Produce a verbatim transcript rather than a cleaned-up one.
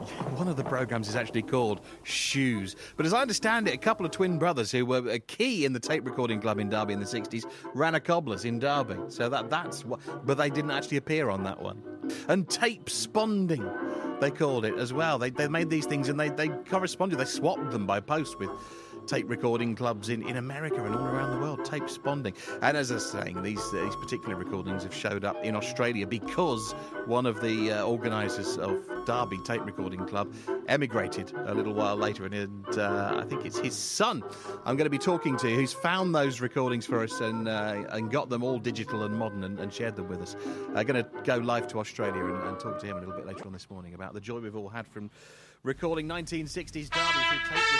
One of the programmes is actually called Shoes. But as I understand it, a couple of twin brothers who were a key in the tape recording club in Derby in the sixties ran a cobblers in Derby. So that that's what... But they didn't actually appear on that one. And tape sponding, they called it as well. They they made these things and they, they corresponded. They swapped them by post with tape recording clubs in, in America and all around the world, tape sponding. And as I was saying, these these particular recordings have showed up in Australia because one of the uh, organisers of Derby Tape Recording Club emigrated a little while later, and, and uh, I think it's his son I'm going to be talking to, who's found those recordings for us and uh, and got them all digital and modern and, and shared them with us. I'm going to go live to Australia and, and talk to him a little bit later on this morning about the joy we've all had from recording nineteen sixties Derby through tape.